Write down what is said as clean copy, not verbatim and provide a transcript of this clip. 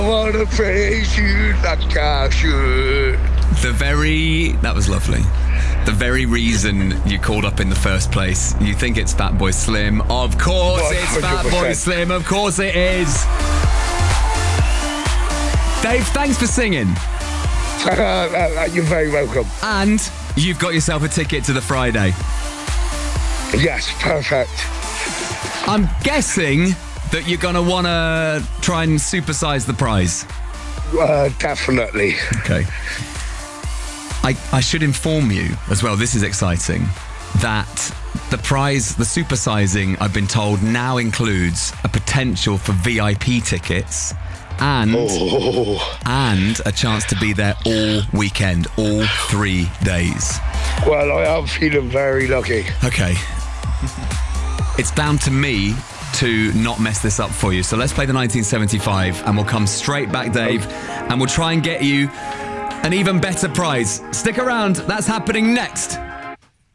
I wanna praise you like I should. That was lovely. The very reason you called up in the first place. You think it's Fatboy Slim. Of course it's 100%. Fatboy Slim. Of course it is. Dave, thanks for singing. You're very welcome. And you've got yourself a ticket to the Friday. Yes, perfect. I'm guessing that you're going to want to try and supersize the prize. Definitely. Okay. I should inform you as well, this is exciting, that the prize, the supersizing, I've been told, now includes a potential for VIP tickets and a chance to be there all weekend, all 3 days. Well, I am feeling very lucky. Okay. It's down to me to not mess this up for you. So let's play the 1975 and we'll come straight back, Dave, and we'll try and get you an even better prize. Stick around. That's happening next.